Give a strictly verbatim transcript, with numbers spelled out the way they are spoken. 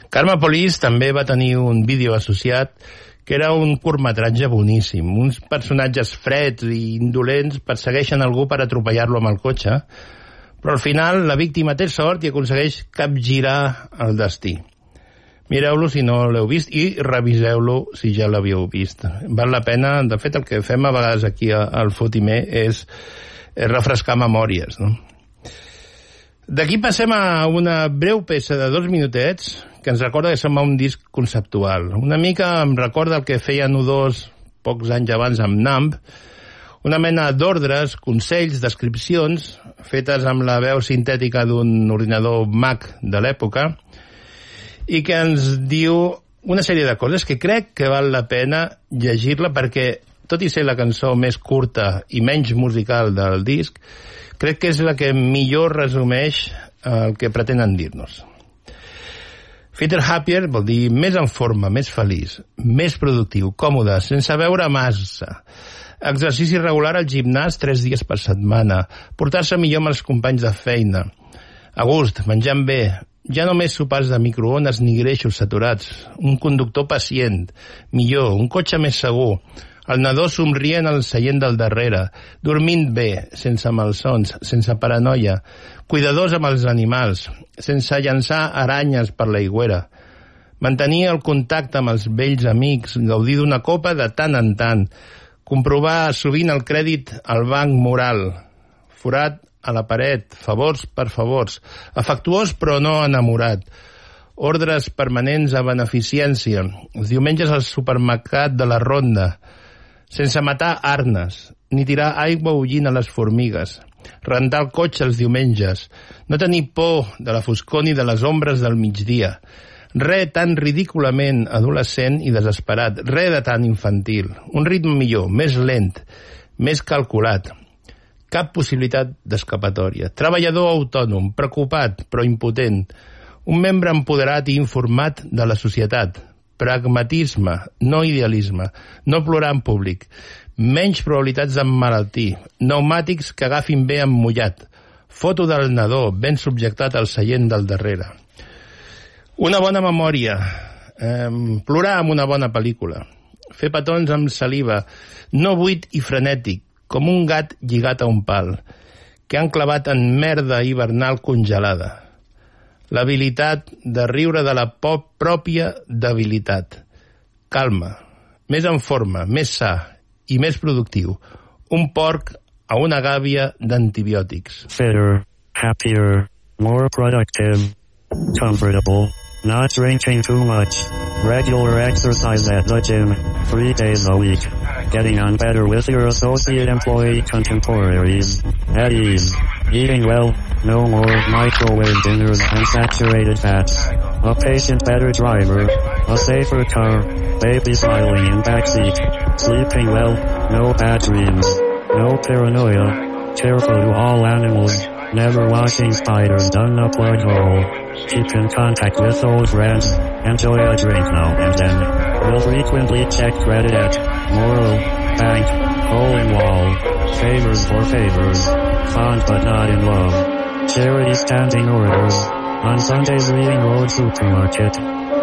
Karma Police també va tenir un vídeo associat que era un curtmetratge boníssim. Uns personatges freds i indolents persegueixen algú per atropellar-lo amb el cotxe, però al final la víctima té sort i aconsegueix capgirar el destí. Mireu-lo si no l'heu vist i reviseu-lo si ja l'havíeu vist. Val la pena, de fet el que fem a vegades aquí al Fotimer és refrescar memòries, no? D'aquí passem a una breu peça de dos minutets que ens recorda que som a un disc conceptual. Una mica em recorda el que feien U dos pocs anys abans amb Numb, una mena d'ordres, consells, descripcions fetes amb la veu sintètica d'un ordinador Mac de l'època i que ens diu una sèrie de coses que crec que val la pena llegir-la perquè, tot i ser la cançó més curta i menys musical del disc, crec que és la que millor resumeix el que pretenen dir-nos. Fitter Happier vol dir més en forma, més feliç, més productiu, còmode, sense veure massa. Exercici regular al gimnàs tres dies per setmana, portar-se millor amb els companys de feina, a gust, menjant bé, ja només sopars de microones ni greixos saturats, un conductor pacient, millor, un cotxe més segur, el nadó somrient al seient del darrere, dormint bé, sense malsons, sense paranoia, cuidadors amb els animals, sense llançar aranyes per l'aigüera, mantenir el contacte amb els vells amics, gaudir d'una copa de tant en tant, comprovar sovint el crèdit al banc moral, forat a la paret, favors per favors, afectuós però no enamorat, ordres permanents a beneficència, els diumenges al supermercat de la Ronda, sense matar arnes, ni tirar aigua bullint a les formigues, rentar el cotxe els diumenges, no tenir por de la foscor ni de les ombres del migdia, res tan ridículament adolescent i desesperat, res de tan infantil, un ritme millor, més lent, més calculat, cap possibilitat d'escapatòria, treballador autònom, preocupat però impotent, un membre empoderat i informat de la societat, pragmatisme, no idealisme, no plorar en públic, menys probabilitats d'emmalaltir, pneumàtics que agafin bé emmullat, foto del nadó ben subjectat al seient del darrere. Una bona memòria, eh, plorar amb una bona pel·lícula, fer petons amb saliva, no buit i frenètic, com un gat lligat a un pal, que han clavat en merda hivernal congelada. L'habilitat de riure de la pop pròpia debilitat. Calma, més en forma, més sa i més productiu. Un porc a una gàbia d'antibiòtics. Fitter, happier, more productive, comfortable, not drinking too much, regular exercise at the gym, three days a week, getting on better with your associate employee contemporaries, at ease, eating well, no more microwave dinners and saturated fats, a patient better driver, a safer car, baby smiling in backseat, sleeping well, no bad dreams, no paranoia, careful to all animals, never washing spiders down a plug hole, keep in contact with old friends, enjoy a drink now and then, will frequently check credit at Moral, Bank, Hole in Wall, favors for favors, fond but not in love, charity standing orders, on Sundays reading Road Supermarket,